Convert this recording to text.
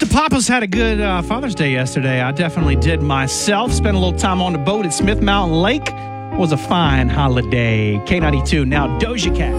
Papas had a good Father's Day yesterday. I definitely did myself. Spent a little time on the boat at Smith Mountain Lake. It was a fine holiday. K92, now Doja Cat.